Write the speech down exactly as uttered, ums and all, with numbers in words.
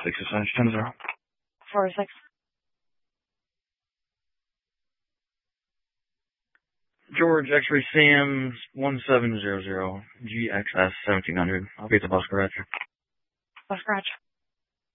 six, ten zero. four six. George X-Ray Sam's one seven zero zero G X S seventeen hundred. I'll be at the bus garage. Bus garage.